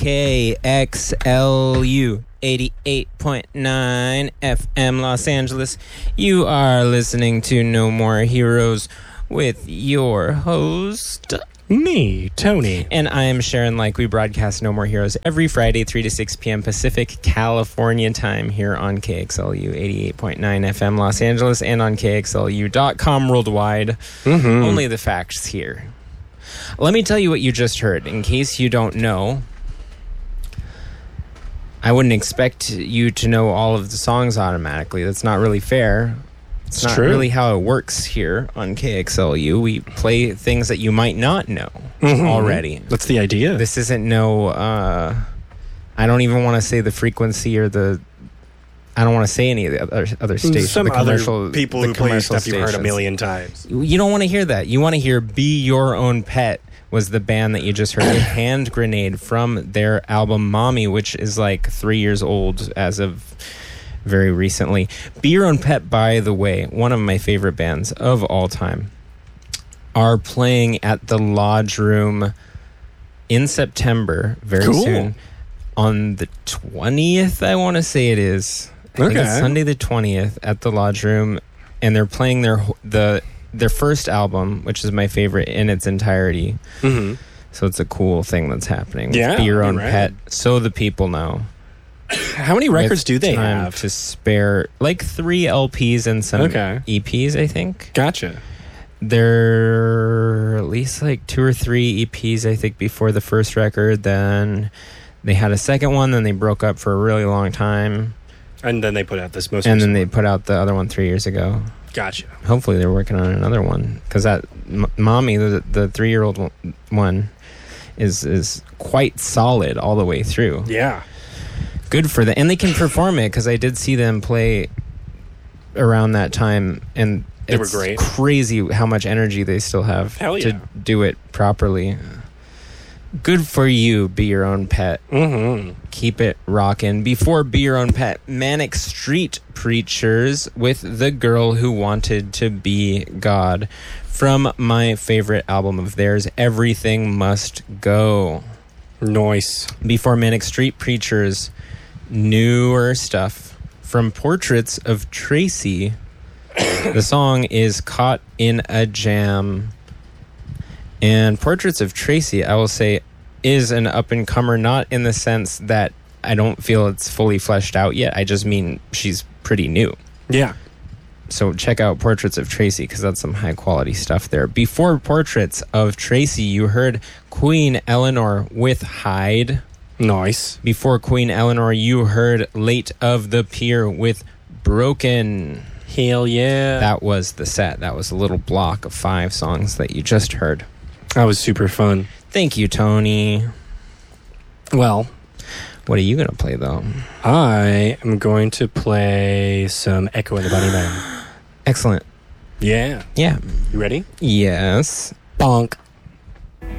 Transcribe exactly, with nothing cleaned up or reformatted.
K X L U eighty-eight point nine F M Los Angeles. You are listening to No More Heroes with your host, me, Tony. And I am Sharon. Like, we broadcast No More Heroes every Friday, three to six p.m. Pacific, California time here on K X L U eighty-eight point nine F M Los Angeles and on K X L U dot com worldwide. Mm-hmm. Only the facts here. Let me tell you what you just heard, in case you don't know. I wouldn't expect you to know all of the songs automatically. That's not really fair. It's, it's not true. Really how it works here on K X L U. We play things that you might not know mm-hmm. already. That's the idea. This isn't no, uh, I don't even want to say the frequency or the, I don't want to say any of the other, other stations. Some the commercial, other people the who play stuff stations. you've heard a million times. You don't want to hear that. You want to hear Be Your Own Pet was the band that you just heard. Hand Grenade from their album Mommy, which is like three years old as of very recently. Be Your Own Pet, by the way, one of my favorite bands of all time, are playing at the Lodge Room in September, very cool. soon. On the twentieth, I want to say it is. I okay. think it's Sunday the twentieth at the Lodge Room, and they're playing their the their first album, which is my favorite in its entirety. Mm-hmm. So it's a cool thing that's happening. Yeah, Be Your Own right. Pet, so the people know. How many records With do they time have? to spare? Like three L Ps and some okay. E Ps, I think. Gotcha. There are at least like two or three E Ps, I think, before the first record. Then they had a second one. Then they broke up for a really long time. And then they put out this most And then they one. put out the other one three years ago. Gotcha. Hopefully they're working on another one. Because that M- Mommy, the, the three-year-old one, is is quite solid all the way through. Yeah. Good for them. And they can perform it, because I did see them play around that time. And they it's were great. Crazy how much energy they still have Hell yeah. to do it properly. Good for you, Be Your Own Pet. Mm-hmm. Keep it rockin'. Before Be Your Own Pet, Manic Street Preachers with The Girl Who Wanted to Be God, from my favorite album of theirs, Everything Must Go. Nice. Before Manic Street Preachers, newer stuff from Portraits of Tracy. The song is Caught in a Jam. And Portraits of Tracy, I will say, is an up-and-comer, not in the sense that I don't feel it's fully fleshed out yet. I just mean she's pretty new. Yeah. So check out Portraits of Tracy, because that's some high-quality stuff there. Before Portraits of Tracy, you heard Queen Eleanor with Hide. Nice. Before Queen Eleanor, you heard Late of the Pier with Broken. Hell yeah. That was the set. That was a little block of five songs that you just heard. That was super fun. Thank you, Tony. Well, what are you going to play, though? I am going to play some Echo and the Bunnymen. Excellent. Yeah. Yeah. You ready? Yes. Bonk.